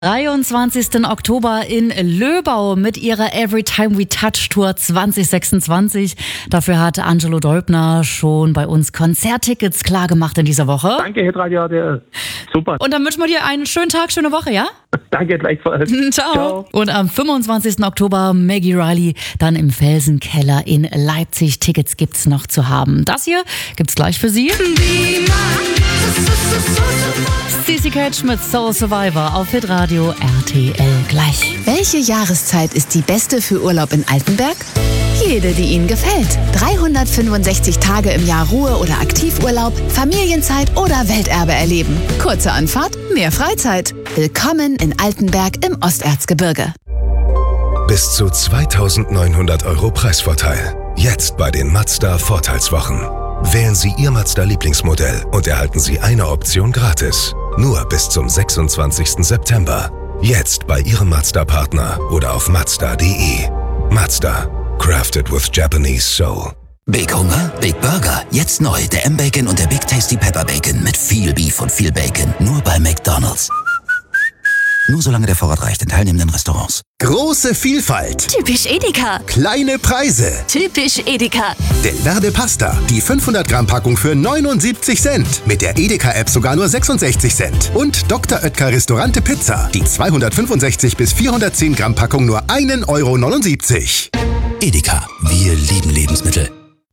23. Oktober in Löbau mit ihrer Every Time We Touch Tour 2026. Dafür hat Angelo Deubner schon bei uns Konzerttickets klargemacht in dieser Woche. Danke, Hitradio ADL. Super. Und dann wünschen wir dir einen schönen Tag, schöne Woche, ja? Danke, gleichfalls. Ciao. Und am 25. Oktober Maggie Riley dann im Felsenkeller in Leipzig. Tickets gibt's noch zu haben. Das hier gibt's gleich für Sie. CC Catch mit Soul Survivor auf Hitradio RTL gleich. Welche Jahreszeit ist die beste für Urlaub in Altenberg? Jede, die Ihnen gefällt. 365 Tage im Jahr Ruhe- oder Aktivurlaub, Familienzeit oder Welterbe erleben. Kurze Anfahrt, mehr Freizeit. Willkommen in Altenberg im Osterzgebirge. Bis zu 2.900 € Preisvorteil. Jetzt bei den Mazda Vorteilswochen. Wählen Sie Ihr Mazda-Lieblingsmodell und erhalten Sie eine Option gratis. Nur bis zum 26. September. Jetzt bei Ihrem Mazda-Partner oder auf Mazda.de. Mazda. Crafted with Japanese Soul. Big Hunger? Big Burger. Jetzt neu. Der M-Bacon und der Big Tasty Pepper Bacon. Mit viel Beef und viel Bacon. Nur bei McDonald's. Nur solange der Vorrat reicht in teilnehmenden Restaurants. Große Vielfalt. Typisch Edeka. Kleine Preise. Typisch Edeka. Del Verde Pasta. Die 500 Gramm Packung für 79 Cent. Mit der Edeka-App sogar nur 66 Cent. Und Dr. Oetker Restaurante Pizza. Die 265 bis 410 Gramm Packung nur 1,79 €. Edeka. Wir lieben Lebensmittel.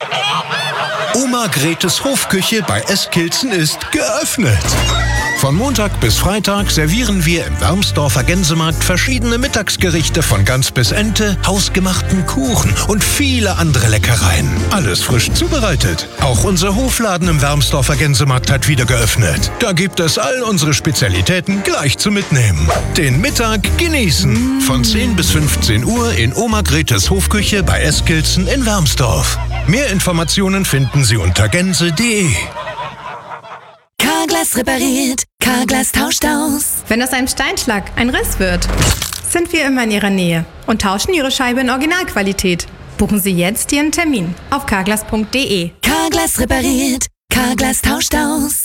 Oma Gretes Hofküche bei Eskilzen ist geöffnet. Von Montag bis Freitag servieren wir im Wermsdorfer Gänsemarkt verschiedene Mittagsgerichte von Gans bis Ente, hausgemachten Kuchen und viele andere Leckereien. Alles frisch zubereitet. Auch unser Hofladen im Wermsdorfer Gänsemarkt hat wieder geöffnet. Da gibt es all unsere Spezialitäten gleich zum Mitnehmen. Den Mittag genießen. Von 10 bis 15 Uhr in Oma Gretes Hofküche bei Eskilzen in Wermsdorf. Mehr Informationen finden Sie unter gänse.de. Carglass repariert, Carglass tauscht aus. Wenn aus einem Steinschlag ein Riss wird, sind wir immer in Ihrer Nähe und tauschen Ihre Scheibe in Originalqualität. Buchen Sie jetzt Ihren Termin auf carglass.de. Carglass repariert, Carglass tauscht aus.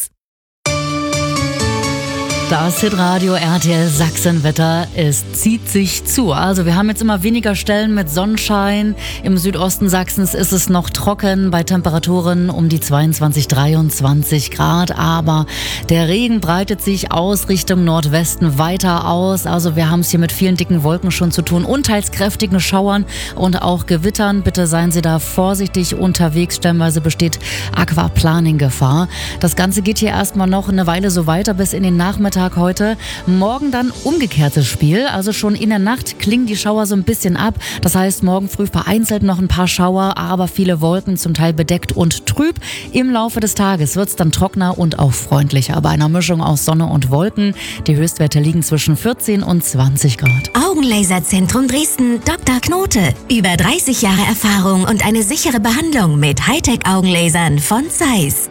Das Hitradio RTL Sachsenwetter, es zieht sich zu. Also wir haben jetzt immer weniger Stellen mit Sonnenschein. Im Südosten Sachsens ist es noch trocken bei Temperaturen um die 22, 23 Grad. Aber der Regen breitet sich aus Richtung Nordwesten weiter aus. Also wir haben es hier mit vielen dicken Wolken schon zu tun und teils kräftigen Schauern und auch Gewittern. Bitte seien Sie da vorsichtig unterwegs. Stellenweise besteht Aquaplaning-Gefahr. Das Ganze geht hier erstmal noch eine Weile so weiter bis in den Nachmittag heute. Morgen dann umgekehrtes Spiel. Also schon in der Nacht klingen die Schauer so ein bisschen ab. Das heißt, morgen früh vereinzelt noch ein paar Schauer, aber viele Wolken, zum Teil bedeckt und trüb. Im Laufe des Tages wird es dann trockener und auch freundlicher. Bei einer Mischung aus Sonne und Wolken. Die Höchstwerte liegen zwischen 14 und 20 Grad. Augenlaserzentrum Dresden, Dr. Knote. Über 30 Jahre Erfahrung und eine sichere Behandlung mit Hightech-Augenlasern von Zeiss.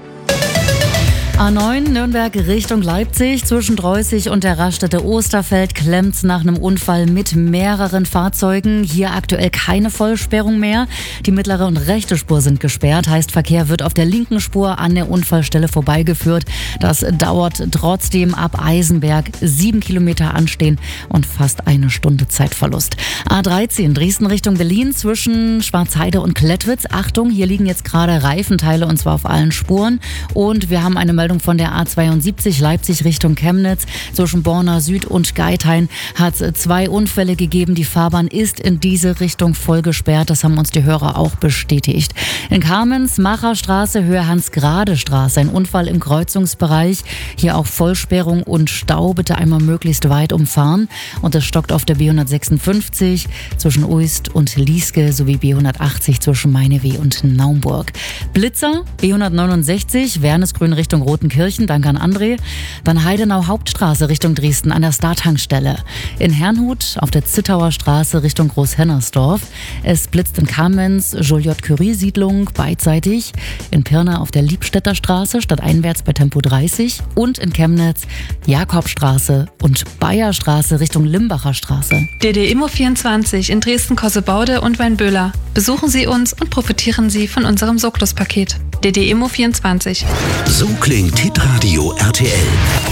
A9 Nürnberg Richtung Leipzig. Zwischen Dreußig und der Raststätte Osterfeld klemmt's nach einem Unfall mit mehreren Fahrzeugen. Hier aktuell keine Vollsperrung mehr. Die mittlere und rechte Spur sind gesperrt. Heißt, Verkehr wird auf der linken Spur an der Unfallstelle vorbeigeführt. Das dauert trotzdem ab Eisenberg 7 Kilometer anstehen und fast eine Stunde Zeitverlust. A13 Dresden Richtung Berlin zwischen Schwarzheide und Klettwitz. Achtung, hier liegen jetzt gerade Reifenteile und zwar auf allen Spuren. Und wir haben eine Meldung von der A72 Leipzig Richtung Chemnitz. Zwischen Borna Süd und Geithain hat es 2 Unfälle gegeben. Die Fahrbahn ist in diese Richtung voll gesperrt. Das haben uns die Hörer auch bestätigt. In Kamenz, Macherstraße, Höhe Hans-Grade-Straße. Ein Unfall im Kreuzungsbereich. Hier auch Vollsperrung und Stau. Bitte einmal möglichst weit umfahren. Und es stockt auf der B156 zwischen Uist und Lieske sowie B180 zwischen Meineweh und Naumburg. Blitzer, B169, Wernesgrün Richtung Rotenkirchen, danke an André. Dann Heidenau Hauptstraße Richtung Dresden an der Startankstelle. In Herrnhut auf der Zittauer Straße Richtung Großhennersdorf. Es blitzt in Kamenz, Joliot-Curie-Siedlung beidseitig. In Pirna auf der Liebstädter Straße stadteinwärts bei Tempo 30. Und in Chemnitz Jakobstraße und Bayerstraße Richtung Limbacher Straße. DD Immo 24 in Dresden-Kossebaude und Weinböhler. Besuchen Sie uns und profitieren Sie von unserem Socklus-Paket. DD Immo 24. So klingt Hitradio RTL.